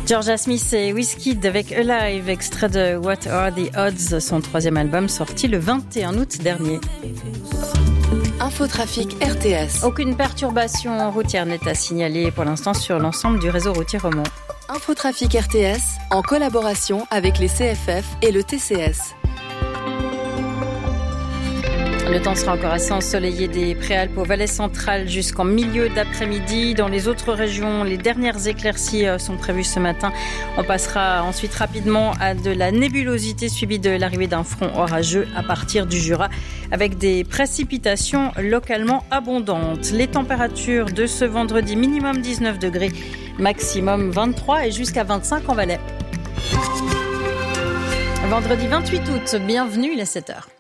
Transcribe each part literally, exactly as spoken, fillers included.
Georgia Smith et Wizkid avec Alive, extrait de What Are the Odds, son troisième album sorti le vingt et un août dernier. Infotrafic R T S. Aucune perturbation routière n'est à signaler pour l'instant sur l'ensemble du réseau routier romand. Infotrafic R T S en collaboration avec les C F F et le T C S. Le temps sera encore assez ensoleillé des Préalpes au Valais central jusqu'en milieu d'après-midi. Dans les autres régions, les dernières éclaircies sont prévues ce matin. On passera ensuite rapidement à de la nébulosité suivie de l'arrivée d'un front orageux à partir du Jura avec des précipitations localement abondantes. Les températures de ce vendredi, minimum dix-neuf degrés, maximum vingt-trois et jusqu'à vingt-cinq en Valais. Vendredi vingt-huit août, bienvenue, il est sept heures.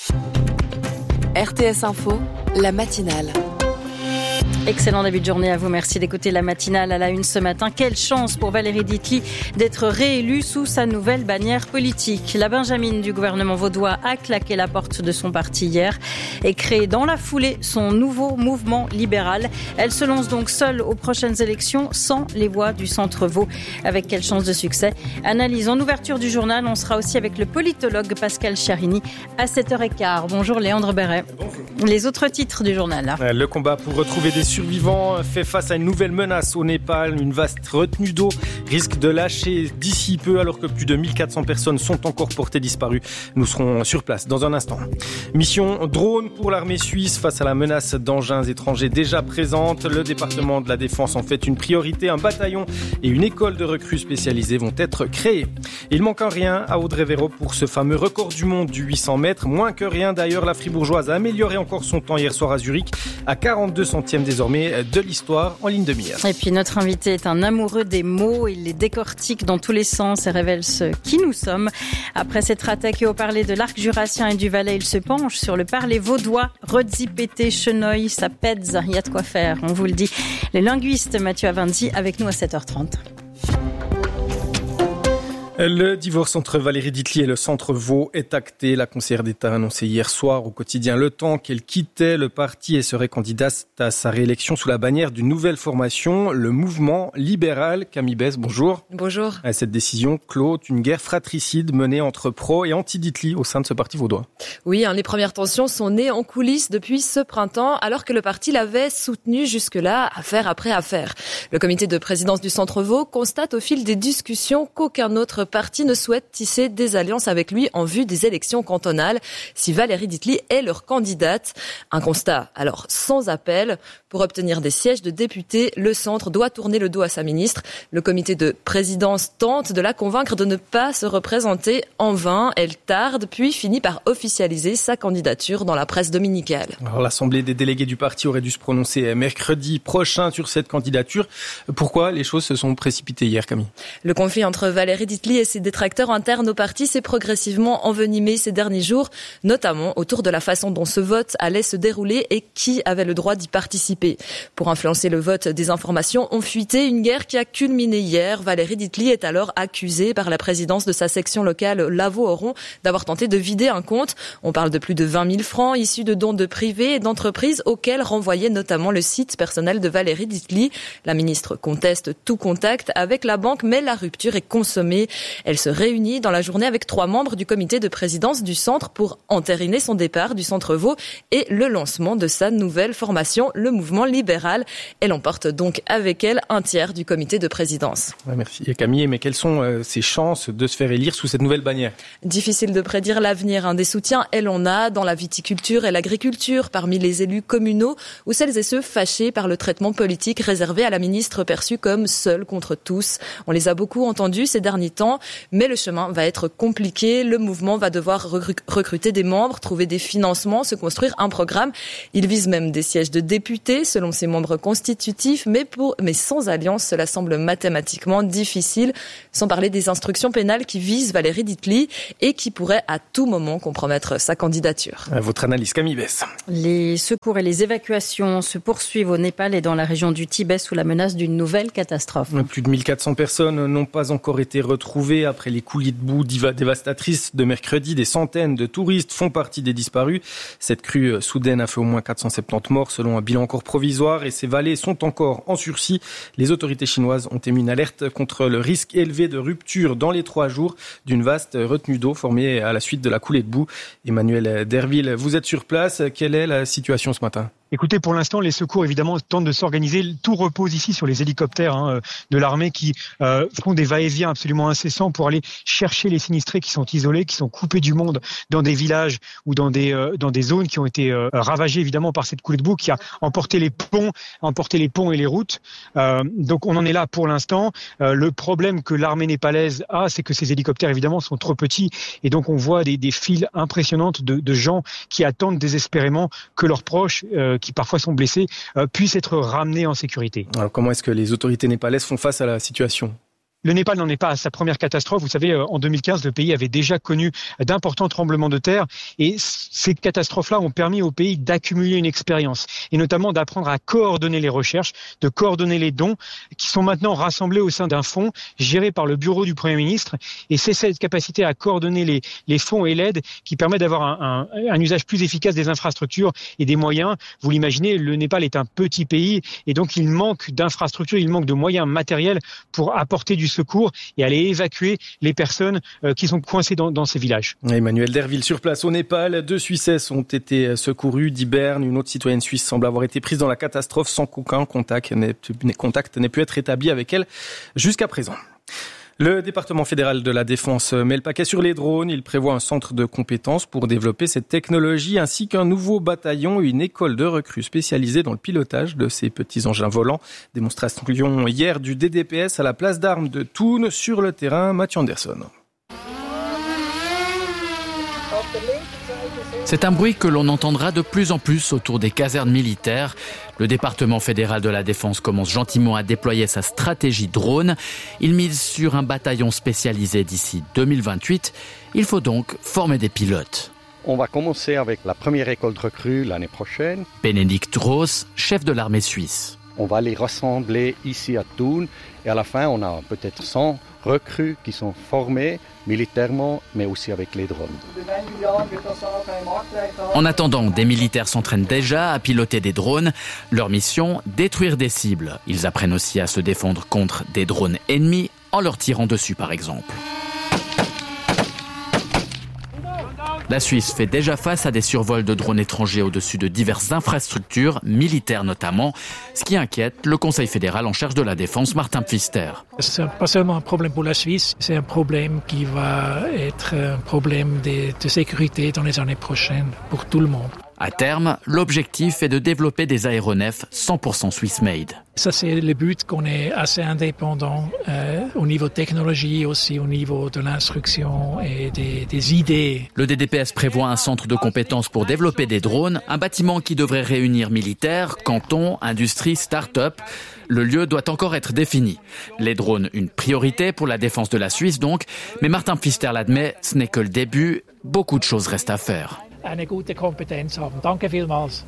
R T S Info, la matinale. Excellent début de journée à vous. Merci d'écouter la matinale à la une ce matin. Quelle chance pour Valérie Ditli d'être réélue sous sa nouvelle bannière politique. La Benjamine du gouvernement vaudois a claqué la porte de son parti hier et créé dans la foulée son nouveau mouvement libéral. Elle se lance donc seule aux prochaines élections sans les voix du centre Vaud. Avec quelle chance de succès? Analyse en ouverture du journal. On sera aussi avec le politologue Pascal Chiarini à sept heures quinze. Bonjour Léandre Béret. Bonjour. Les autres titres du journal. Là. Le combat pour retrouver des survivants fait face à une nouvelle menace au Népal. Une vaste retenue d'eau risque de lâcher d'ici peu alors que plus de mille quatre cents personnes sont encore portées disparues. Nous serons sur place dans un instant. Mission drone pour l'armée suisse face à la menace d'engins étrangers déjà présente. Le département de la Défense en fait une priorité. Un bataillon et une école de recrues spécialisées vont être créés. Il manque un rien à Audrey Véro pour ce fameux record du monde du huit cents mètres. Moins que rien d'ailleurs, la Fribourgeoise a amélioré encore son temps hier soir à Zurich à quarante-deux centièmes désormais de l'histoire en ligne de mire. Et puis notre invité est un amoureux des mots. Il les décortique dans tous les sens et révèle ce qui nous sommes. Après s'être attaqué au parler de l'arc jurassien et du Valais, il se penche sur le parler vaudois. Redzi, pété, cheneuil, ça pète, il y a de quoi faire, on vous le dit. Le linguiste Mathieu Avanzi avec nous à sept heures trente. Le divorce entre Valérie Ditli et le centre Vaud est acté. La conseillère d'État a annoncé hier soir au quotidien Le Temps qu'elle quittait le parti et serait candidate à sa réélection sous la bannière d'une nouvelle formation, le mouvement libéral. Camille Besse, bonjour. Bonjour. Cette décision clôt une guerre fratricide menée entre pro et anti-Ditli au sein de ce parti vaudois. Oui, hein, les premières tensions sont nées en coulisses depuis ce printemps, alors que le parti l'avait soutenu jusque-là, affaire après affaire. Le comité de présidence du centre Vaud constate au fil des discussions qu'aucun autre parti ne souhaite tisser des alliances avec lui en vue des élections cantonales si Valérie Ditli est leur candidate. Un constat alors sans appel. Pour obtenir des sièges de députés, le centre doit tourner le dos à sa ministre. Le comité de présidence tente de la convaincre de ne pas se représenter en vain. Elle tarde, puis finit par officialiser sa candidature dans la presse dominicale. Alors, l'Assemblée des délégués du parti aurait dû se prononcer mercredi prochain sur cette candidature. Pourquoi les choses se sont précipitées hier, Camille? Le conflit entre Valérie Ditli et ses détracteurs internes au parti s'est progressivement envenimé ces derniers jours, notamment autour de la façon dont ce vote allait se dérouler et qui avait le droit d'y participer. Pour influencer le vote, des informations ont fuité, une guerre qui a culminé hier. Valérie Ditli est alors accusée par la présidence de sa section locale Lavaux-Oron d'avoir tenté de vider un compte. On parle de plus de vingt mille francs issus de dons de privés et d'entreprises auxquels renvoyait notamment le site personnel de Valérie Ditli. La ministre conteste tout contact avec la banque, mais la rupture est consommée. Elle se réunit dans la journée avec trois membres du comité de présidence du centre pour entériner son départ du centre Vaud et le lancement de sa nouvelle formation, le mouvement libéral. Elle emporte donc avec elle un tiers du comité de présidence. Ouais, merci Camille, mais quelles sont euh, ses chances de se faire élire sous cette nouvelle bannière? Difficile de prédire l'avenir. Un des soutiens, elle en a dans la viticulture et l'agriculture, parmi les élus communaux ou celles et ceux fâchés par le traitement politique réservé à la ministre perçue comme seule contre tous. On les a beaucoup entendus ces derniers temps, mais le chemin va être compliqué. Le mouvement va devoir recruter des membres, trouver des financements, se construire un programme. Il vise même des sièges de députés selon ses membres constitutifs, mais, pour, mais sans alliance, cela semble mathématiquement difficile, sans parler des instructions pénales qui visent Valérie Ditli et qui pourraient à tout moment compromettre sa candidature. Votre analyse, Camille Besse. Les secours et les évacuations se poursuivent au Népal et dans la région du Tibet sous la menace d'une nouvelle catastrophe. Plus de mille quatre cents personnes n'ont pas encore été retrouvées retrouvés après les coulis de boue dévastatrices de mercredi. Des centaines de touristes font partie des disparus. Cette crue soudaine a fait au moins quatre cent soixante-dix morts selon un bilan encore provisoire et ces vallées sont encore en sursis. Les autorités chinoises ont émis une alerte contre le risque élevé de rupture dans les trois jours d'une vaste retenue d'eau formée à la suite de la coulée de boue. Emmanuel Derville, vous êtes sur place. Quelle est la situation ce matin ? Écoutez, pour l'instant, les secours, évidemment, tentent de s'organiser. Tout repose ici sur les hélicoptères hein, de l'armée qui euh, font des va-et-vient absolument incessants pour aller chercher les sinistrés qui sont isolés, qui sont coupés du monde dans des villages ou dans des euh, dans des zones qui ont été euh, ravagées, évidemment, par cette coulée de boue qui a emporté les ponts, emporté les ponts et les routes. Euh, donc, on en est là pour l'instant. Euh, le problème que l'armée népalaise a, c'est que ces hélicoptères, évidemment, sont trop petits. Et donc, on voit des, des files impressionnantes de, de gens qui attendent désespérément que leurs proches euh, qui parfois sont blessés, euh, puissent être ramenés en sécurité. Alors comment est-ce que les autorités népalaises font face à la situation ? Le Népal n'en est pas à sa première catastrophe. Vous savez, en deux mille quinze, le pays avait déjà connu d'importants tremblements de terre et ces catastrophes-là ont permis au pays d'accumuler une expérience et notamment d'apprendre à coordonner les recherches, de coordonner les dons qui sont maintenant rassemblés au sein d'un fonds géré par le bureau du Premier ministre et c'est cette capacité à coordonner les, les fonds et l'aide qui permet d'avoir un, un, un usage plus efficace des infrastructures et des moyens. Vous l'imaginez, le Népal est un petit pays et donc il manque d'infrastructures, il manque de moyens matériels pour apporter du secours et aller évacuer les personnes euh, qui sont coincées dans, dans ces villages. Emmanuel Derville sur place au Népal. Deux Suissesses ont été secourues d'Iberne. Une autre citoyenne suisse semble avoir été prise dans la catastrophe sans qu'aucun contact n'ait, contact n'ait pu être établi avec elle jusqu'à présent. Le département fédéral de la Défense met le paquet sur les drones. Il prévoit un centre de compétences pour développer cette technologie ainsi qu'un nouveau bataillon et une école de recrues spécialisée dans le pilotage de ces petits engins volants. Démonstration hier du D D P S à la place d'armes de Thun sur le terrain. Mathieu Anderson. C'est un bruit que l'on entendra de plus en plus autour des casernes militaires. Le département fédéral de la Défense commence gentiment à déployer sa stratégie drone. Il mise sur un bataillon spécialisé d'ici deux mille vingt-huit. Il faut donc former des pilotes. On va commencer avec la première école de recrues l'année prochaine. Bénédicte Roos, chef de l'armée suisse. On va les rassembler ici à Thun et à la fin on a peut-être cent recrues qui sont formées militairement mais aussi avec les drones. En attendant, des militaires s'entraînent déjà à piloter des drones. Leur mission, détruire des cibles. Ils apprennent aussi à se défendre contre des drones ennemis en leur tirant dessus par exemple. La Suisse fait déjà face à des survols de drones étrangers au-dessus de diverses infrastructures, militaires notamment, ce qui inquiète le Conseil fédéral en charge de la défense, Martin Pfister. Ce n'est pas seulement un problème pour la Suisse, c'est un problème qui va être un problème de, de sécurité dans les années prochaines pour tout le monde. À terme, l'objectif est de développer des aéronefs cent pour cent Swiss-made. Ça, c'est le but, qu'on est assez indépendant euh, au niveau technologie, aussi au niveau de l'instruction et des, des idées. Le D D P S prévoit un centre de compétences pour développer des drones, un bâtiment qui devrait réunir militaires, cantons, industries, start-up. Le lieu doit encore être défini. Les drones, une priorité pour la défense de la Suisse donc, mais Martin Pfister l'admet, ce n'est que le début, beaucoup de choses restent à faire. Eine gute Kompetenz haben. Danke vielmals.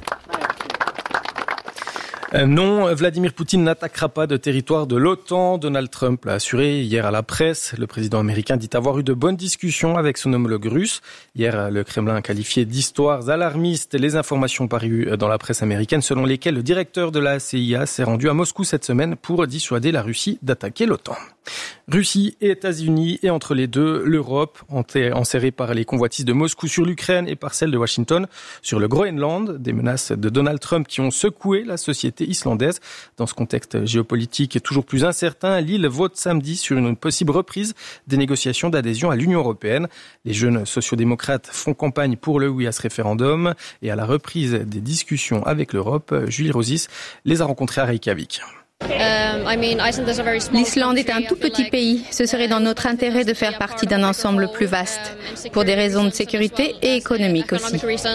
Non, Vladimir Poutine n'attaquera pas de territoire de l'OTAN. Donald Trump l'a assuré hier à la presse. Le président américain dit avoir eu de bonnes discussions avec son homologue russe. Hier, le Kremlin a qualifié d'histoires alarmistes les informations parues dans la presse américaine selon lesquelles le directeur de la C I A s'est rendu à Moscou cette semaine pour dissuader la Russie d'attaquer l'OTAN. Russie et États-Unis et entre les deux, l'Europe, enserrée par les convoitises de Moscou sur l'Ukraine et par celle de Washington sur le Groenland, des menaces de Donald Trump qui ont secoué la société islandaise. Dans ce contexte géopolitique toujours plus incertain, l'île vote samedi sur une possible reprise des négociations d'adhésion à l'Union européenne. Les jeunes sociodémocrates font campagne pour le oui à ce référendum et à la reprise des discussions avec l'Europe. Julie Rosis les a rencontrés à Reykjavik. L'Islande est un tout petit pays. Ce serait dans notre intérêt de faire partie d'un ensemble plus vaste, pour des raisons de sécurité et économiques aussi.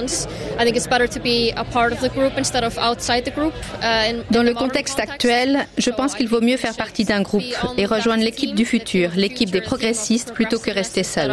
Dans le contexte actuel, je pense qu'il vaut mieux faire partie d'un groupe et rejoindre l'équipe du futur, l'équipe des progressistes, plutôt que rester seul.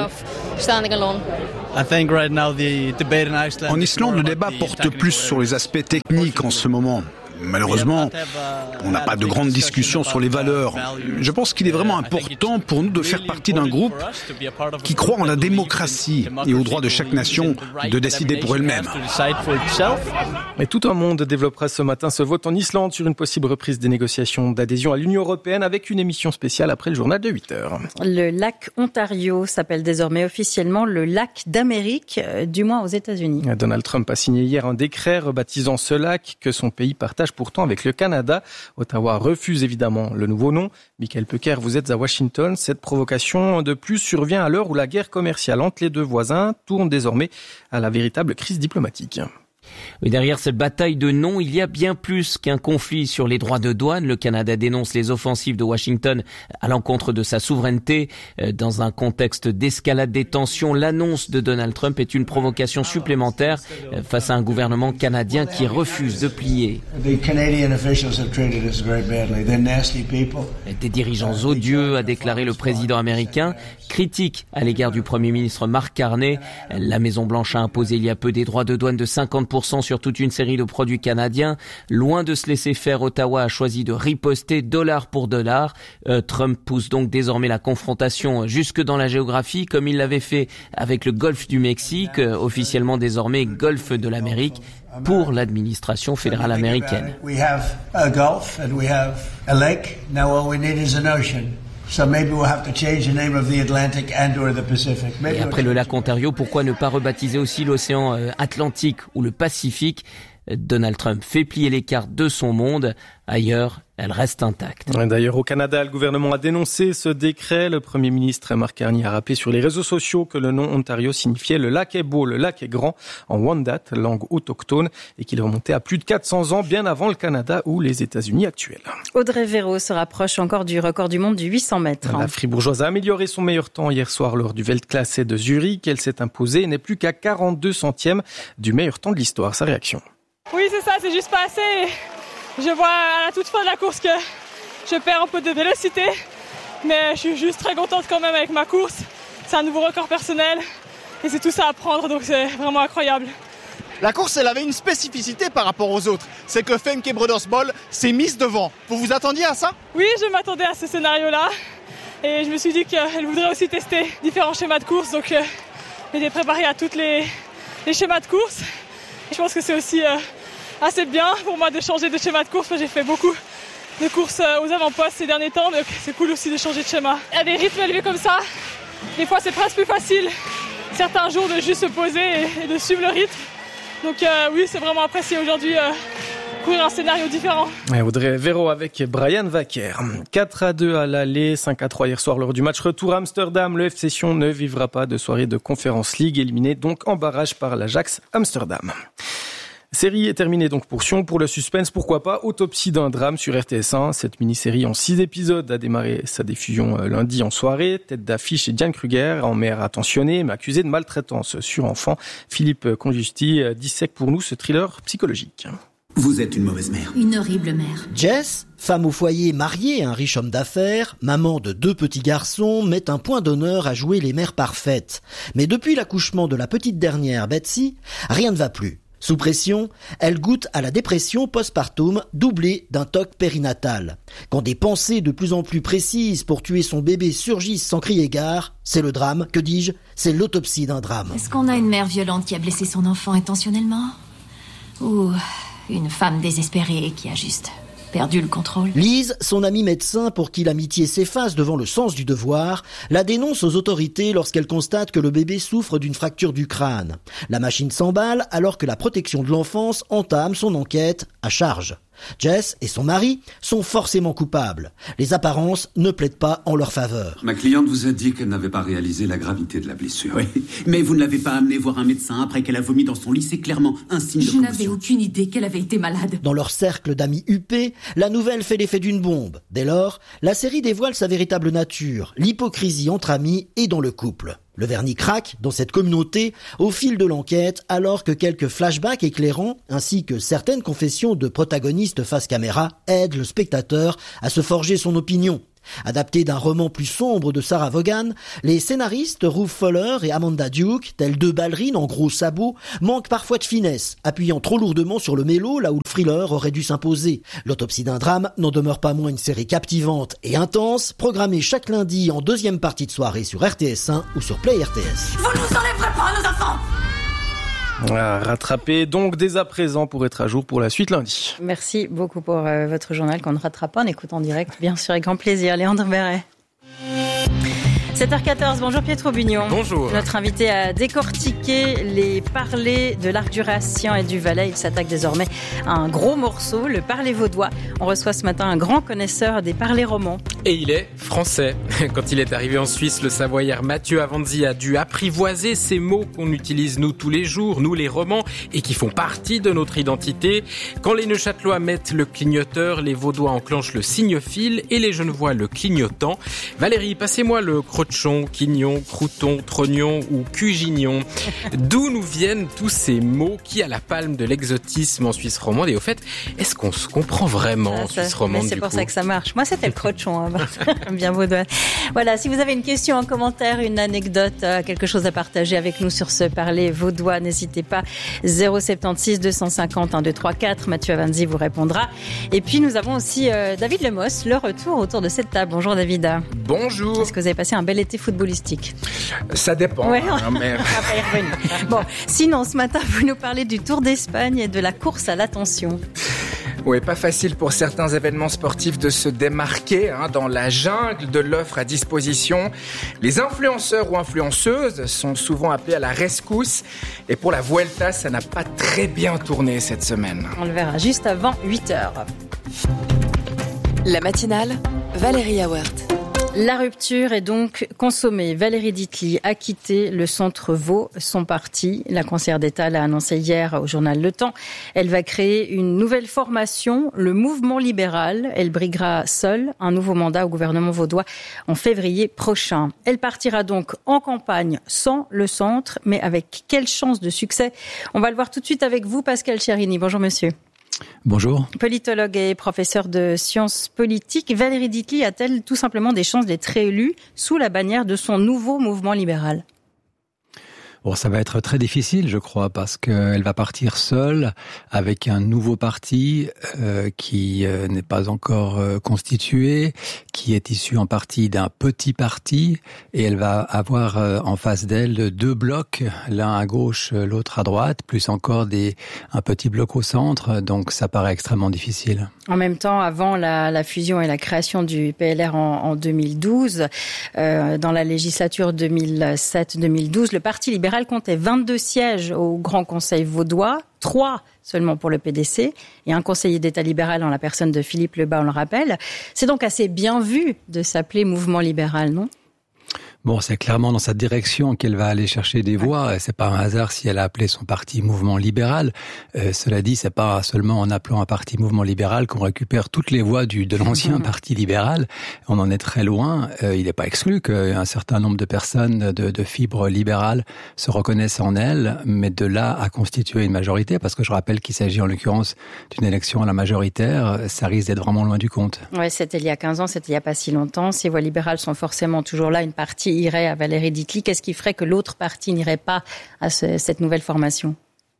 En Islande, le débat porte plus sur les aspects techniques en ce moment. Malheureusement, on n'a pas de grande discussion sur les valeurs. Je pense qu'il est vraiment important pour nous de faire partie d'un groupe qui croit en la démocratie et au droit de chaque nation de décider pour elle-même. Et tout un monde développera ce matin ce vote en Islande sur une possible reprise des négociations d'adhésion à l'Union européenne avec une émission spéciale après le journal de huit heures. Le lac Ontario s'appelle désormais officiellement le lac d'Amérique, du moins aux États-Unis. Donald Trump a signé hier un décret rebaptisant ce lac que son pays partage pourtant avec le Canada. Ottawa refuse évidemment le nouveau nom. Michael Pecker, vous êtes à Washington. Cette provocation de plus survient à l'heure où la guerre commerciale entre les deux voisins tourne désormais à la véritable crise diplomatique. Et derrière cette bataille de noms, il y a bien plus qu'un conflit sur les droits de douane. Le Canada dénonce les offensives de Washington à l'encontre de sa souveraineté. Dans un contexte d'escalade des tensions, l'annonce de Donald Trump est une provocation supplémentaire face à un gouvernement canadien qui refuse de plier. Des dirigeants odieux, a déclaré le président américain, critique à l'égard du Premier ministre Mark Carney. La Maison-Blanche a imposé il y a peu des droits de douane de cinquante pour cent sur toute une série de produits canadiens. Loin de se laisser faire, Ottawa a choisi de riposter dollar pour dollar. Euh, Trump pousse donc désormais la confrontation jusque dans la géographie, comme il l'avait fait avec le golfe du Mexique, euh, officiellement désormais golfe de l'Amérique, pour l'administration fédérale américaine. We have a gulf and we have a lake. Now all we need is an ocean. So maybe we'll have to change the name of the Atlantic and or the Pacific. Et après le lac Ontario, pourquoi ne pas rebaptiser aussi l'océan Atlantique ou le Pacifique ? Donald Trump fait plier les cartes de son monde. Ailleurs, elle reste intacte. D'ailleurs, au Canada, le gouvernement a dénoncé ce décret. Le Premier ministre Mark Carney a rappelé sur les réseaux sociaux que le nom Ontario signifiait « le lac est beau, le lac est grand » en Wendat, langue autochtone, et qu'il remontait à plus de quatre cents ans, bien avant le Canada ou les États-Unis actuels. Audrey Véro se rapproche encore du record du monde du huit cents mètres. La Fribourgeoise a amélioré son meilleur temps hier soir lors du Weltklasse de Zurich. Elle s'est imposée et n'est plus qu'à quarante-deux centièmes du meilleur temps de l'histoire. Sa réaction. Oui, c'est ça, c'est juste pas assez. Je vois à la toute fin de la course que je perds un peu de vélocité, mais je suis juste très contente quand même avec ma course. C'est un nouveau record personnel et c'est tout ça à prendre, donc c'est vraiment incroyable. La course, elle avait une spécificité par rapport aux autres. C'est que Femke Brodersbol s'est mise devant. Vous vous attendiez à ça ? Oui, je m'attendais à ce scénario-là et je me suis dit qu'elle voudrait aussi tester différents schémas de course, donc euh, j'ai préparé à tous les, les schémas de course. Je pense que c'est aussi euh, assez bien pour moi de changer de schéma de course. J'ai fait beaucoup de courses aux avant-postes ces derniers temps, donc c'est cool aussi de changer de schéma. Il y a des rythmes élevés comme ça, des fois c'est presque plus facile certains jours de juste se poser et, et de suivre le rythme. Donc euh, oui, c'est vraiment apprécié aujourd'hui euh, courir un scénario différent. Et Audrey Véro avec Brian Wacker. quatre à deux à l'aller, cinq à trois hier soir lors du match retour à Amsterdam. Le F C Sion ne vivra pas de soirée de Conference League, éliminé donc en barrage par l'Ajax Amsterdam. Série est terminée donc pour Sion. Pour le suspense, pourquoi pas, autopsie d'un drame sur R T S un. Cette mini-série en six épisodes a démarré sa diffusion lundi en soirée. Tête d'affiche est Diane Kruger, en mère attentionnée, mais accusée de maltraitance sur enfant. Philippe Conjusti dissèque pour nous ce thriller psychologique. Vous êtes une mauvaise mère. Une horrible mère. Jess, femme au foyer mariée à un riche homme d'affaires, maman de deux petits garçons, met un point d'honneur à jouer les mères parfaites. Mais depuis l'accouchement de la petite dernière, Betsy, rien ne va plus. Sous pression, elle goûte à la dépression postpartum doublée d'un toc périnatal. Quand des pensées de plus en plus précises pour tuer son bébé surgissent sans crier gare, c'est le drame, que dis-je, c'est l'autopsie d'un drame. Est-ce qu'on a une mère violente qui a blessé son enfant intentionnellement ? Ou une femme désespérée qui a juste perdu le contrôle ? Lise, son ami médecin pour qui l'amitié s'efface devant le sens du devoir, la dénonce aux autorités lorsqu'elle constate que le bébé souffre d'une fracture du crâne. La machine s'emballe alors que la protection de l'enfance entame son enquête à charge. Jess et son mari sont forcément coupables. Les apparences ne plaident pas en leur faveur. Ma cliente vous a dit qu'elle n'avait pas réalisé la gravité de la blessure. Oui, mais vous ne l'avez pas amenée voir un médecin après qu'elle a vomi dans son lit. C'est clairement un signe de Je commotion. n'avais aucune idée qu'elle avait été malade. Dans leur cercle d'amis huppés, la nouvelle fait l'effet d'une bombe. Dès lors, la série dévoile sa véritable nature, l'hypocrisie entre amis et dans le couple. Le vernis craque dans cette communauté au fil de l'enquête, alors que quelques flashbacks éclairants, ainsi que certaines confessions de protagonistes face caméra, aident le spectateur à se forger son opinion. Adapté d'un roman plus sombre de Sarah Vaughan, les scénaristes Ruth Fowler et Amanda Duke, telles deux ballerines en gros sabots, manquent parfois de finesse, appuyant trop lourdement sur le mélo là où le thriller aurait dû s'imposer. L'autopsie d'un drame n'en demeure pas moins une série captivante et intense, programmée chaque lundi en deuxième partie de soirée sur R T S un ou sur Play R T S. Vous nous enlèverez pas nos enfants! À rattraper donc dès à présent pour être à jour pour la suite lundi. Merci beaucoup pour euh, votre journal qu'on ne rattrape pas en écoutant en direct, bien sûr, avec grand plaisir. Léandre Verret. sept heures quatorze, bonjour Pietro Bugnon. Bonjour. Notre invité à décortiquer les parlers de l'arc jurassien et du Valais. Il s'attaque désormais à un gros morceau, le parler vaudois. On reçoit ce matin un grand connaisseur des parlers romans. Et il est français. Quand il est arrivé en Suisse, le Savoyard Mathieu Avanzi a dû apprivoiser ces mots qu'on utilise nous tous les jours, nous les romans, et qui font partie de notre identité. Quand les Neuchâtelois mettent le clignoteur, les Vaudois enclenchent le signophile et les Genevois le clignotant. Valérie, passez-moi le crochon, quignon, crouton, trognon ou cugignon. D'où nous viennent tous ces mots qui a la palme de l'exotisme en Suisse romande? Et au fait, est-ce qu'on se comprend vraiment ah, en ça, Suisse romande? C'est pour coup ça que ça marche. Moi, c'était le crochon, hein, bien vaudois. Voilà, si vous avez une question, un commentaire, une anecdote, quelque chose à partager avec nous sur ce parler vaudois, n'hésitez pas. zéro sept six deux cent cinquante un deux trois quatre. Mathieu Avanzi vous répondra. Et puis, nous avons aussi euh, David Lemos, le retour autour de cette table. Bonjour David. Bonjour. Est-ce que vous avez passé un bel été footballistique? Ça dépend. Ouais, hein, mais... on va pas y revenir. Bon, sinon, ce matin, vous nous parlez du Tour d'Espagne et de la course à l'attention. Oui, pas facile pour certains événements sportifs de se démarquer hein, dans la jungle de l'offre à disposition. Les influenceurs ou influenceuses sont souvent appelés à la rescousse. Et pour la Vuelta, ça n'a pas très bien tourné cette semaine. On le verra juste avant huit heures. La matinale, Valérie Awert. La rupture est donc consommée. Valérie Ditli a quitté le Centre Vaud, son parti. La conseillère d'État l'a annoncé hier au journal Le Temps. Elle va créer une nouvelle formation, le Mouvement libéral. Elle briguera seule un nouveau mandat au gouvernement vaudois en février prochain. Elle partira donc en campagne sans le centre, mais avec quelle chance de succès? On va le voir tout de suite avec vous, Pascal Cherini. Bonjour monsieur. Bonjour. Politologue et professeur de sciences politiques, Valérie Ditli a-t-elle tout simplement des chances d'être réélue sous la bannière de son nouveau mouvement libéral ? Bon, ça va être très difficile, je crois, parce qu'elle va partir seule avec un nouveau parti euh, qui euh, n'est pas encore euh, constitué, qui est issu en partie d'un petit parti, et elle va avoir euh, en face d'elle deux blocs, l'un à gauche, l'autre à droite, plus encore des un petit bloc au centre, donc ça paraît extrêmement difficile. En même temps, avant la, la fusion et la création du P L R en, en deux mille douze, euh, dans la législature deux mille sept deux mille douze, le Parti libéral comptait vingt-deux sièges au Grand Conseil vaudois, trois seulement pour le P D C, et un conseiller d'État libéral en la personne de Philippe Lebas, on le rappelle. C'est donc assez bien vu de s'appeler mouvement libéral, non ? Bon, c'est clairement dans cette direction qu'elle va aller chercher des voix. C'est pas un hasard si elle a appelé son parti Mouvement libéral. Euh, cela dit, c'est pas seulement en appelant un parti Mouvement libéral qu'on récupère toutes les voix du de l'ancien parti libéral. On en est très loin. Euh, il n'est pas exclu qu'un certain nombre de personnes de, de fibre libérale se reconnaissent en elle, mais de là à constituer une majorité, parce que je rappelle qu'il s'agit en l'occurrence d'une élection à la majoritaire, ça risque d'être vraiment loin du compte. Ouais, c'était il y a quinze ans, c'était il y a pas si longtemps. Ces voix libérales sont forcément toujours là. Une partie irait à Valérie Ditli. Qu'est-ce qui ferait que l'autre parti n'irait pas à ce, cette nouvelle formation ?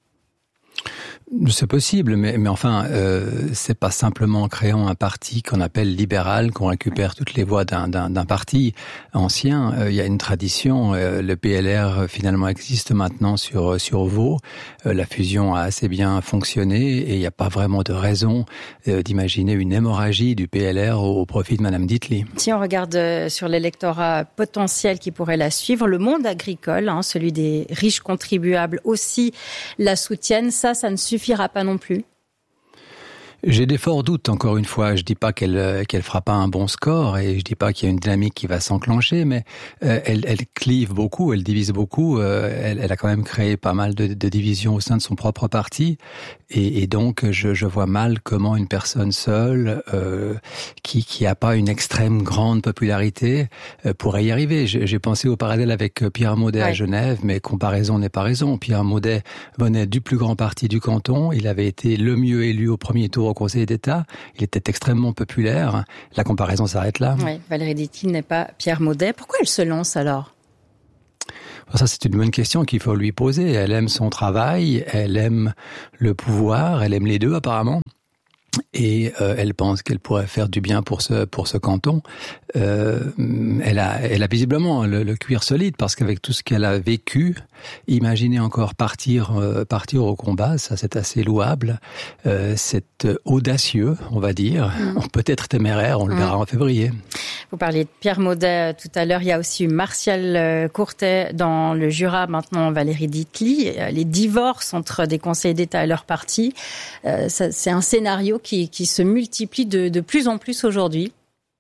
C'est possible, mais, mais enfin, euh, c'est pas simplement en créant un parti qu'on appelle libéral qu'on récupère toutes les voix d'un, d'un, d'un parti ancien. Euh, il y a une tradition. Euh, le P L R finalement existe maintenant sur sur Vaud. Euh, la fusion a assez bien fonctionné et il n'y a pas vraiment de raison euh, d'imaginer une hémorragie du P L R au, au profit de Madame Ditli. Si on regarde euh, sur l'électorat potentiel qui pourrait la suivre, le monde agricole, hein, celui des riches contribuables aussi la soutiennent. Ça, ça ne suffira pas non plus. J'ai des forts doutes, encore une fois. Je dis pas qu'elle qu'elle fera pas un bon score et je dis pas qu'il y a une dynamique qui va s'enclencher, mais euh, elle, elle clive beaucoup, elle divise beaucoup. Euh, elle, elle a quand même créé pas mal de, de divisions au sein de son propre parti, et, et donc je, je vois mal comment une personne seule, euh, qui qui a pas une extrême grande popularité, euh, pourrait y arriver. J'ai, j'ai pensé au parallèle avec Pierre Maudet ouais. à Genève, mais comparaison n'est pas raison. Pierre Maudet venait du plus grand parti du canton, il avait été le mieux élu au premier tour au Conseil d'État. Il était extrêmement populaire. La comparaison s'arrête là. Oui, Valérie Ditli n'est pas Pierre Maudet. Pourquoi elle se lance alors ? Ça, c'est une bonne question qu'il faut lui poser. Elle aime son travail, elle aime le pouvoir, elle aime les deux apparemment. Et euh, elle pense qu'elle pourrait faire du bien pour ce pour ce canton. Euh, elle a elle a visiblement le, le cuir solide parce qu'avec tout ce qu'elle a vécu, imaginer encore partir euh, partir au combat, ça c'est assez louable. Euh, c'est audacieux, on va dire. Mmh. Peut-être téméraire, on le mmh. verra en février. Vous parliez de Pierre Maudet tout à l'heure. Il y a aussi eu Martial Courtet dans le Jura. Maintenant, Valérie Ditli. Les divorces entre des conseillers d'État et leur parti, euh, ça, c'est un scénario qui, qui se multiplie de, de plus en plus aujourd'hui.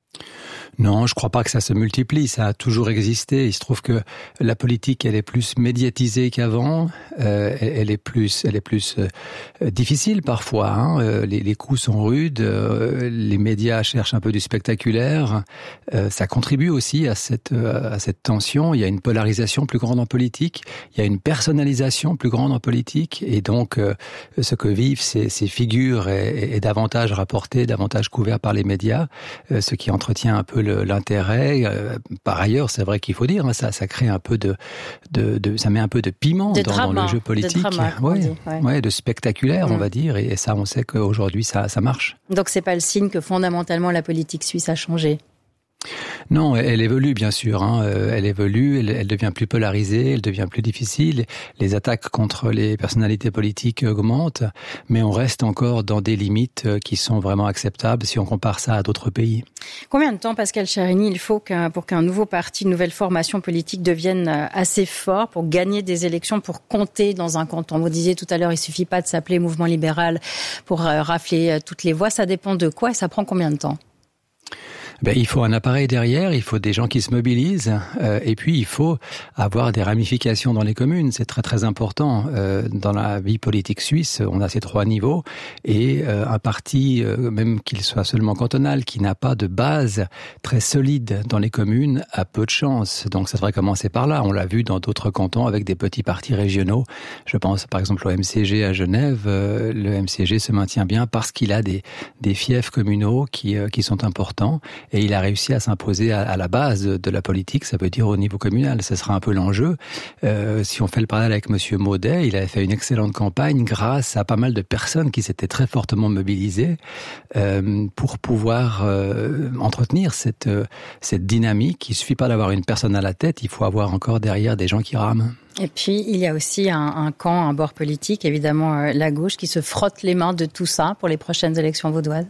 Non, je crois pas que ça se multiplie. Ça a toujours existé. Il se trouve que la politique, elle est plus médiatisée qu'avant. Euh, elle est plus, elle est plus euh, difficile parfois. Hein. Euh, les, les coups sont rudes. Euh, les médias cherchent un peu du spectaculaire. Euh, ça contribue aussi à cette à cette tension. Il y a une polarisation plus grande en politique. Il y a une personnalisation plus grande en politique. Et donc, euh, ce que vivent ces, ces figures est, est davantage rapporté, davantage couvert par les médias, euh, ce qui entretient un peu Le, l'intérêt. Euh, par ailleurs, c'est vrai qu'il faut dire, hein, ça, ça crée un peu de, de, de, ça met un peu de piment de dans, drama, dans le jeu politique, de drama, ouais, dit, ouais. Ouais, de spectaculaire, mmh. on va dire, et, et ça, on sait qu'aujourd'hui, ça, ça marche. Donc, c'est pas le signe que fondamentalement la politique suisse a changé. Non, elle évolue bien sûr. Hein. Elle évolue, elle, elle devient plus polarisée, elle devient plus difficile. Les attaques contre les personnalités politiques augmentent, mais on reste encore dans des limites qui sont vraiment acceptables si on compare ça à d'autres pays. Combien de temps, Pascal Chérini, il faut qu'un, pour qu'un nouveau parti, une nouvelle formation politique devienne assez fort pour gagner des élections, pour compter dans un canton ? Vous disiez tout à l'heure, il suffit pas de s'appeler Mouvement libéral pour rafler toutes les voix. Ça dépend de quoi et ça prend combien de temps ? Ben, il faut un appareil derrière, il faut des gens qui se mobilisent, euh, et puis il faut avoir des ramifications dans les communes. C'est très très important. Euh, dans la vie politique suisse, on a ces trois niveaux, et euh, un parti, euh, même qu'il soit seulement cantonal, qui n'a pas de base très solide dans les communes, a peu de chance. Donc ça devrait commencer par là. On l'a vu dans d'autres cantons avec des petits partis régionaux. Je pense par exemple au M C G à Genève. Euh, le M C G se maintient bien parce qu'il a des, des fiefs communaux qui, euh, qui sont importants. Et il a réussi à s'imposer à, à la base de, de la politique, ça veut dire au niveau communal. Ce sera un peu l'enjeu. Euh, si on fait le parallèle avec Monsieur Maudet, il avait fait une excellente campagne grâce à pas mal de personnes qui s'étaient très fortement mobilisées euh, pour pouvoir euh, entretenir cette, euh, cette dynamique. Il suffit pas d'avoir une personne à la tête, il faut avoir encore derrière des gens qui rament. Et puis, il y a aussi un, un camp, un bord politique, évidemment euh, la gauche, qui se frotte les mains de tout ça pour les prochaines élections vaudoises.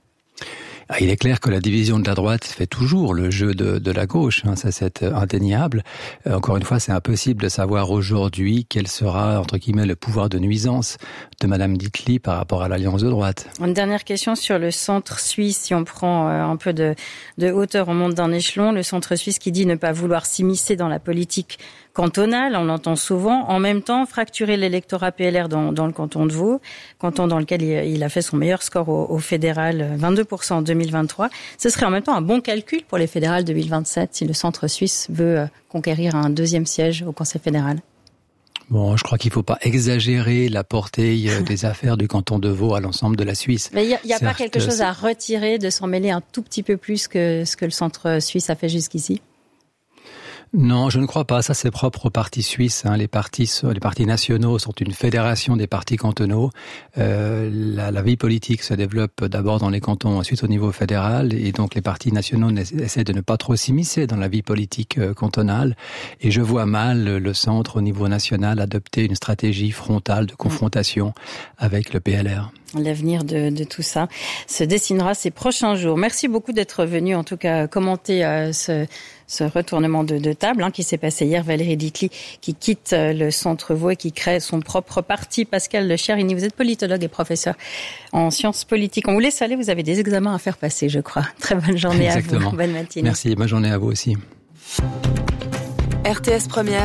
Il est clair que la division de la droite fait toujours le jeu de, de la gauche, hein, ça c'est indéniable. Euh, encore une fois, c'est impossible de savoir aujourd'hui quel sera, entre guillemets, le pouvoir de nuisance de Madame Ditli par rapport à l'Alliance de droite. Une dernière question sur le centre suisse, si on prend euh, un peu de, de hauteur, on monte d'un échelon. Le centre suisse qui dit ne pas vouloir s'immiscer dans la politique cantonale, on l'entend souvent. En même temps, fracturer l'électorat P L R dans, dans le canton de Vaud, canton dans lequel il, il a fait son meilleur score au, au fédéral, vingt-deux pour cent en deux mille vingt-trois. Ce serait en même temps un bon calcul pour les fédérales deux mille vingt-sept si le centre suisse veut conquérir un deuxième siège au Conseil fédéral. Bon, je crois qu'il ne faut pas exagérer la portée des affaires du canton de Vaud à l'ensemble de la Suisse. Mais il n'y a, a pas quelque chose à retirer de s'en mêler un tout petit peu plus que ce que le centre suisse a fait jusqu'ici ? Non, je ne crois pas. Ça, c'est propre aux partis suisses. Hein. Les partis, les partis nationaux sont une fédération des partis cantonaux. Euh, la, la vie politique se développe d'abord dans les cantons, ensuite au niveau fédéral, et donc les partis nationaux essaient de ne pas trop s'immiscer dans la vie politique euh, cantonale. Et je vois mal le centre au niveau national adopter une stratégie frontale de confrontation avec le P L R. L'avenir de, de tout ça se dessinera ces prochains jours. Merci beaucoup d'être venu, en tout cas, commenter euh, ce, ce retournement de, de table hein, qui s'est passé hier. Valérie Ditli qui quitte le Centre Vaud et qui crée son propre parti. Pascal Chérini, vous êtes politologue et professeur en sciences politiques. On vous laisse aller, vous avez des examens à faire passer, je crois. Très bonne journée Exactement. à vous. Bonne matinée. Merci, bonne journée à vous aussi. R T S Première,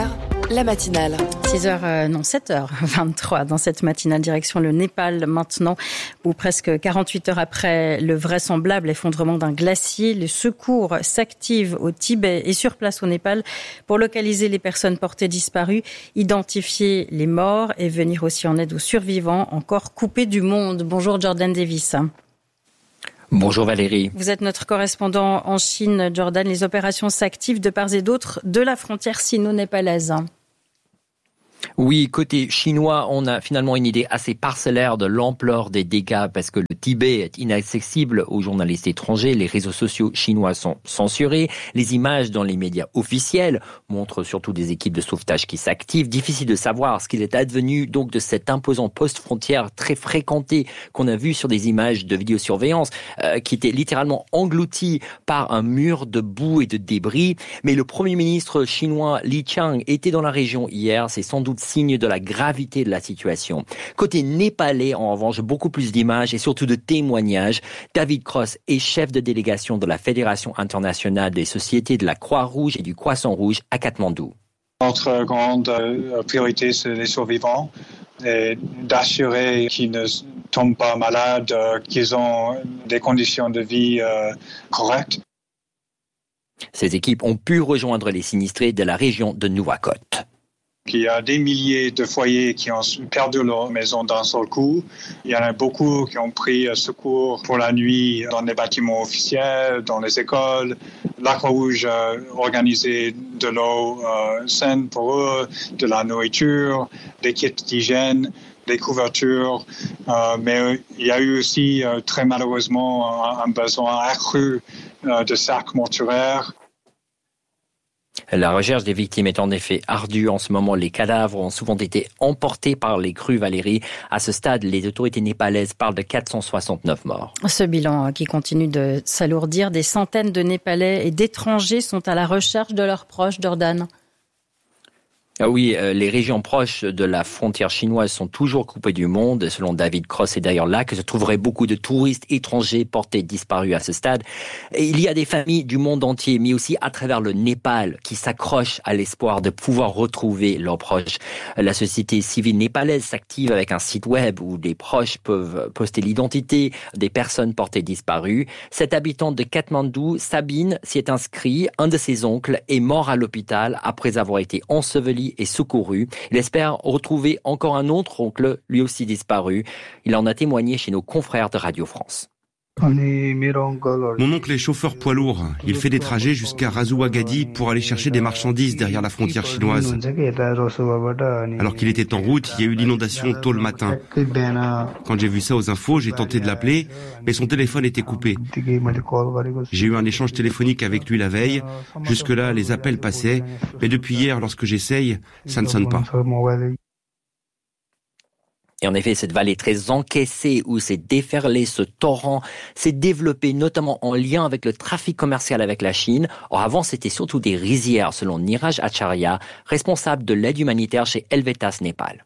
la matinale. six heures, euh, non, sept heures vingt-trois dans cette matinale, direction le Népal maintenant, où presque quarante-huit heures après le vraisemblable effondrement d'un glacier, les secours s'activent au Tibet et sur place au Népal pour localiser les personnes portées disparues, identifier les morts et venir aussi en aide aux survivants encore coupés du monde. Bonjour Jordan Davis. Bonjour Valérie. Vous êtes notre correspondant en Chine, Jordan. Les opérations s'activent de part et d'autre de la frontière sino-népalaise. Oui, côté chinois, on a finalement une idée assez parcellaire de l'ampleur des dégâts parce que le Tibet est inaccessible aux journalistes étrangers. Les réseaux sociaux chinois sont censurés. Les images dans les médias officiels montrent surtout des équipes de sauvetage qui s'activent. Difficile de savoir ce qu'il est advenu donc de cet imposant poste frontière très fréquenté qu'on a vu sur des images de vidéosurveillance euh, qui était littéralement englouti par un mur de boue et de débris. Mais le Premier ministre chinois Li Qiang était dans la région hier. C'est sans doute signe de la gravité de la situation. Côté népalais, en revanche, beaucoup plus d'images et surtout de témoignages. David Cross est chef de délégation de la Fédération internationale des sociétés de la Croix-Rouge et du Croissant-Rouge à Katmandou. Notre grande priorité, c'est les survivants et d'assurer qu'ils ne tombent pas malades, qu'ils ont des conditions de vie correctes. Ces équipes ont pu rejoindre les sinistrés de la région de Nuwakot. Il y a des milliers de foyers qui ont perdu leur maison d'un seul coup. Il y en a beaucoup qui ont pris secours pour la nuit dans les bâtiments officiels, dans les écoles. La Croix-Rouge a organisé de l'eau euh, saine pour eux, de la nourriture, des kits d'hygiène, des couvertures. Euh, mais il y a eu aussi, euh, très malheureusement, un, un besoin accru euh, de sacs mortuaires. La recherche des victimes est en effet ardue. En ce moment, les cadavres ont souvent été emportés par les crues, Valérie. À ce stade, les autorités népalaises parlent de quatre cent soixante-neuf morts. Ce bilan qui continue de s'alourdir. Des centaines de Népalais et d'étrangers sont à la recherche de leurs proches, Jordan. Ah oui, euh, les régions proches de la frontière chinoise sont toujours coupées du monde. Selon David Cross, c'est d'ailleurs là que se trouveraient beaucoup de touristes étrangers portés disparus à ce stade. Et il y a des familles du monde entier, mais aussi à travers le Népal, qui s'accrochent à l'espoir de pouvoir retrouver leurs proches. La société civile népalaise s'active avec un site web où des proches peuvent poster l'identité des personnes portées disparues. Cette habitante de Katmandou, Sabine, s'y est inscrit. Un de ses oncles est mort à l'hôpital après avoir été enseveli et secouru. Il espère retrouver encore un autre oncle, lui aussi disparu. Il en a témoigné chez nos confrères de Radio France. Mon oncle est chauffeur poids lourd. Il fait des trajets jusqu'à Razuwagadi pour aller chercher des marchandises derrière la frontière chinoise. Alors qu'il était en route, il y a eu l'inondation tôt le matin. Quand j'ai vu ça aux infos, j'ai tenté de l'appeler, mais son téléphone était coupé. J'ai eu un échange téléphonique avec lui la veille. Jusque-là, les appels passaient, mais depuis hier, lorsque j'essaye, ça ne sonne pas. Et en effet, cette vallée très encaissée où s'est déferlé ce torrent s'est développée notamment en lien avec le trafic commercial avec la Chine. Or avant, c'était surtout des rizières, selon Niraj Acharya, responsable de l'aide humanitaire chez Helvetas Népal.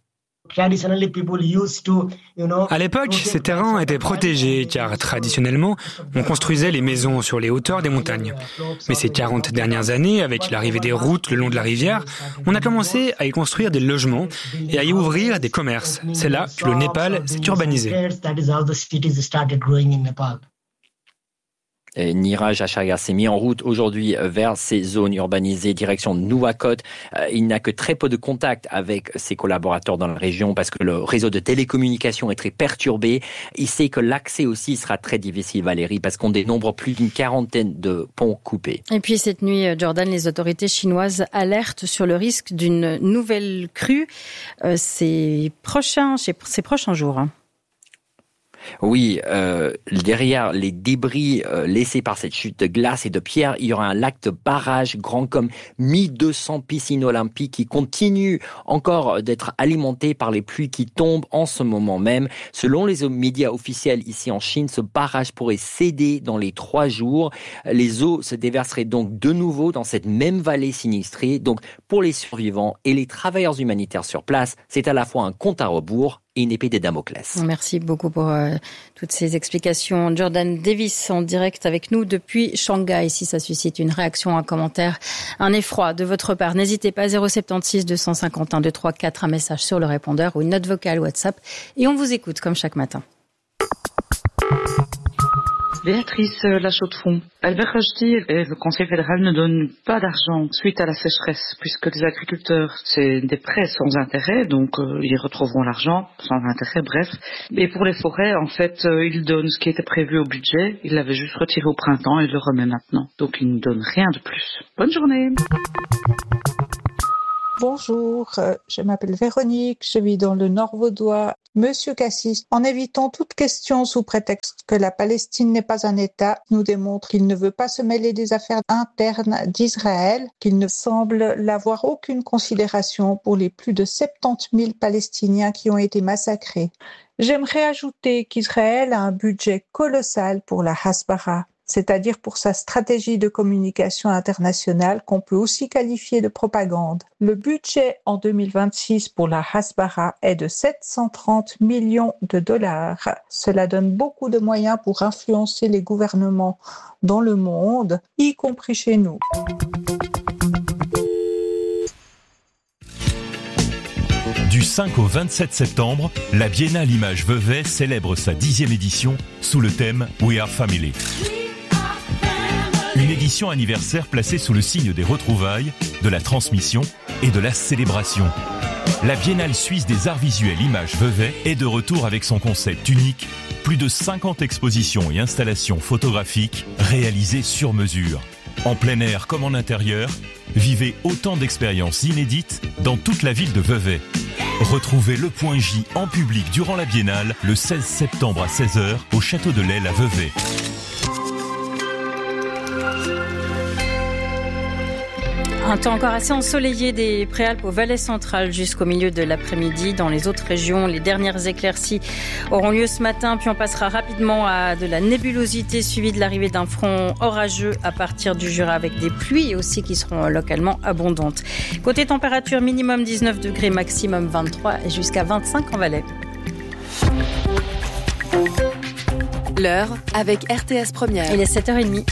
À l'époque, ces terrains étaient protégés car traditionnellement, on construisait les maisons sur les hauteurs des montagnes. Mais ces quarante dernières années, avec l'arrivée des routes le long de la rivière, on a commencé à y construire des logements et à y ouvrir des commerces. C'est là que le Népal s'est urbanisé. Et Niraj Acharya s'est mis en route aujourd'hui vers ces zones urbanisées, direction Nuwakot. Il n'a que très peu de contact avec ses collaborateurs dans la région parce que le réseau de télécommunications est très perturbé. Il sait que l'accès aussi sera très difficile, Valérie, parce qu'on dénombre plus d'une quarantaine de ponts coupés. Et puis cette nuit, Jordan, les autorités chinoises alertent sur le risque d'une nouvelle crue euh, ces prochains, ces prochains jours. Oui, euh, derrière les débris euh, laissés par cette chute de glace et de pierre, il y aura un lac de barrage grand comme mille deux cents piscines olympiques qui continuent encore d'être alimentées par les pluies qui tombent en ce moment même. Selon les médias officiels ici en Chine, ce barrage pourrait céder dans les trois jours. Les eaux se déverseraient donc de nouveau dans cette même vallée sinistrée. Donc pour les survivants et les travailleurs humanitaires sur place, c'est à la fois un compte à rebours et une épée de Damoclès. Merci beaucoup pour euh, toutes ces explications. Jordan Davis en direct avec nous depuis Shanghai. Si ça suscite une réaction, un commentaire, un effroi de votre part, n'hésitez pas, zéro sept six deux cent cinquante et un deux cent trente-quatre, un message sur le répondeur ou une note vocale WhatsApp et on vous écoute comme chaque matin. Béatrice Lachaud-de-Fonds. Albert Rajdi et le Conseil fédéral ne donnent pas d'argent suite à la sécheresse, puisque les agriculteurs, c'est des prêts sans intérêt, donc euh, ils retrouveront l'argent sans intérêt, bref. Et pour les forêts, en fait, euh, ils donnent ce qui était prévu au budget, ils l'avaient juste retiré au printemps et le remet maintenant. Donc ils ne donnent rien de plus. Bonne journée. Bonjour, je m'appelle Véronique, je vis dans le Nord vaudois. Monsieur Cassis, en évitant toute question sous prétexte que la Palestine n'est pas un État, nous démontre qu'il ne veut pas se mêler des affaires internes d'Israël, qu'il ne semble n'avoir aucune considération pour les plus de soixante-dix mille Palestiniens qui ont été massacrés. J'aimerais ajouter qu'Israël a un budget colossal pour la Hasbara, c'est-à-dire pour sa stratégie de communication internationale qu'on peut aussi qualifier de propagande. Le budget en deux mille vingt-six pour la Hasbara est de sept cent trente millions de dollars. Cela donne beaucoup de moyens pour influencer les gouvernements dans le monde, y compris chez nous. Du cinq au vingt-sept septembre, la Biennale Images Vevey célèbre sa dixième édition sous le thème We Are Family. Une édition anniversaire placée sous le signe des retrouvailles, de la transmission et de la célébration. La Biennale suisse des arts visuels Images Vevey est de retour avec son concept unique, plus de cinquante expositions et installations photographiques réalisées sur mesure. En plein air comme en intérieur, vivez autant d'expériences inédites dans toute la ville de Vevey. Retrouvez le Point J en public durant la Biennale le seize septembre à seize heures au Château de l'Aile à Vevey. Un temps encore assez ensoleillé des Préalpes au Valais central jusqu'au milieu de l'après-midi. Dans les autres régions, les dernières éclaircies auront lieu ce matin, puis on passera rapidement à de la nébulosité suivie de l'arrivée d'un front orageux à partir du Jura avec des pluies aussi qui seront localement abondantes. Côté température, minimum dix-neuf degrés, maximum vingt-trois et jusqu'à vingt-cinq en Valais. L'heure avec R T S Première. Il est sept heures trente.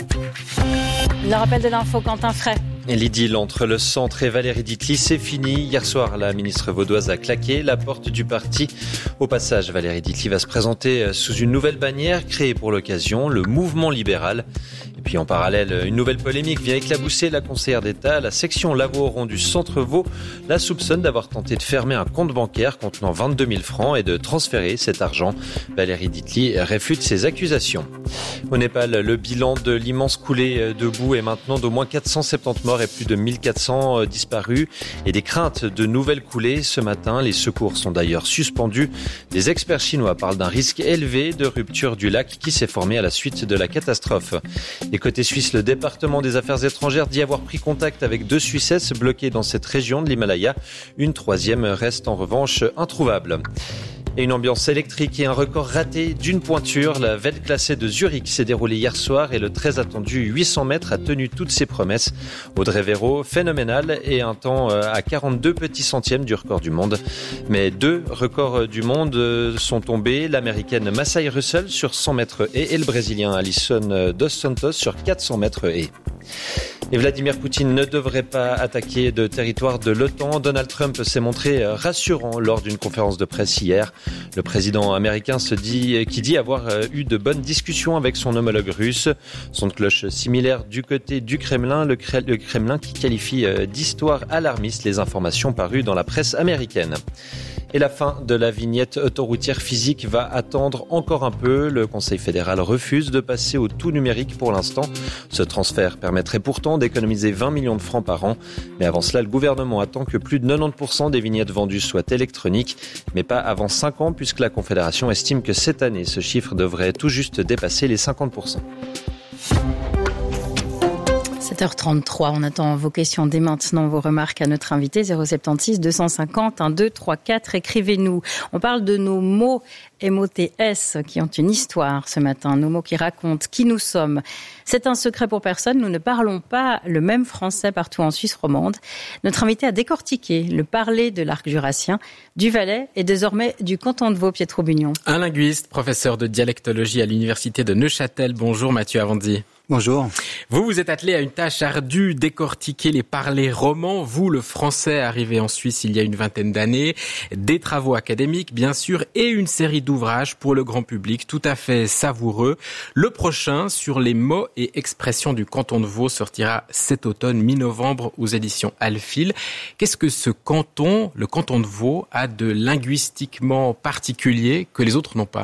Le rappel de l'info, Quentin Fray. Et l'idylle entre le centre et Valérie Ditli, c'est fini. Hier soir, la ministre vaudoise a claqué la porte du parti. Au passage, Valérie Ditli va se présenter sous une nouvelle bannière créée pour l'occasion, le Mouvement libéral. Et puis en parallèle, une nouvelle polémique vient éclabousser la conseillère d'État. La section Lavaux-Oron du centre Vaud la soupçonne d'avoir tenté de fermer un compte bancaire contenant vingt-deux mille francs et de transférer cet argent. Valérie Ditli réfute ces accusations. Au Népal, le bilan de l'immense coulée de boue est maintenant d'au moins quatre cent soixante-dix morts et plus de mille quatre cents disparus et des craintes de nouvelles coulées ce matin. Les secours sont d'ailleurs suspendus. Des experts chinois parlent d'un risque élevé de rupture du lac qui s'est formé à la suite de la catastrophe. Et côté suisse, le département des affaires étrangères dit avoir pris contact avec deux Suissesses bloquées dans cette région de l'Himalaya. Une troisième reste en revanche introuvable. Et une ambiance électrique et un record raté d'une pointure. La Welt classée de Zurich s'est déroulée hier soir et le très attendu huit cents mètres a tenu toutes ses promesses. Audrey Véro, phénoménal et un temps à quarante-deux petits centièmes du record du monde. Mais deux records du monde sont tombés. L'américaine Massai Russell sur cent mètres haies et le brésilien Alisson dos Santos sur quatre cents mètres haies. Et Vladimir Poutine ne devrait pas attaquer de territoire de l'OTAN. Donald Trump s'est montré rassurant lors d'une conférence de presse hier. Le président américain se dit, qui dit avoir eu de bonnes discussions avec son homologue russe. Son de cloche similaire du côté du Kremlin, le Kremlin qui qualifie d'histoire alarmiste les informations parues dans la presse américaine. Et la fin de la vignette autoroutière physique va attendre encore un peu. Le Conseil fédéral refuse de passer au tout numérique pour l'instant. Ce transfert permettrait pourtant d'économiser vingt millions de francs par an. Mais avant cela, le gouvernement attend que plus de quatre-vingt-dix pour cent des vignettes vendues soient électroniques. Mais pas avant cinq ans, puisque la Confédération estime que cette année, ce chiffre devrait tout juste dépasser les cinquante pour cent. sept heures trente-trois, on attend vos questions dès maintenant, vos remarques à notre invité, zéro sept six deux cent cinquante, douze trente et quatre, écrivez-nous. On parle de nos mots M O T S qui ont une histoire ce matin, nos mots qui racontent qui nous sommes. C'est un secret pour personne, nous ne parlons pas le même français partout en Suisse romande. Notre invité a décortiqué le parler de l'arc jurassien, du Valais et désormais du canton de Vaud, Pietro Bugnon. Un linguiste, professeur de dialectologie à l'université de Neuchâtel. Bonjour Mathieu Avandy. Bonjour. Vous vous êtes attelé à une tâche ardue, décortiquer les parlers romans. Vous, le français, arrivé en Suisse il y a une vingtaine d'années. Des travaux académiques, bien sûr, et une série d'ouvrages pour le grand public, tout à fait savoureux. Le prochain, sur les mots et expressions du canton de Vaud, sortira cet automne, mi-novembre, aux éditions Alphil. Qu'est-ce que ce canton, le canton de Vaud, a de linguistiquement particulier que les autres n'ont pas ?